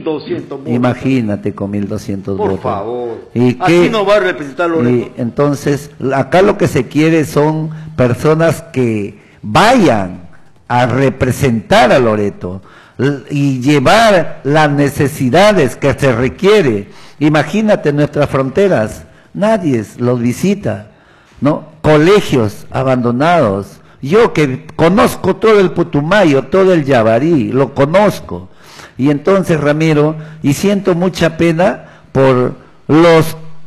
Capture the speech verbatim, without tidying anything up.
mil doscientos votos. Imagínate con mil doscientos Por votos. Por favor. ¿Y Así qué? no va a representar Loreto. Y entonces, acá lo que se quiere son personas que vayan a representar a Loreto y llevar las necesidades que se requiere. Imagínate nuestras fronteras, nadie los visita, ¿no? Colegios abandonados. Yo que conozco todo el Putumayo, todo el Yavarí, lo conozco. Y entonces, Ramiro, y siento mucha pena por los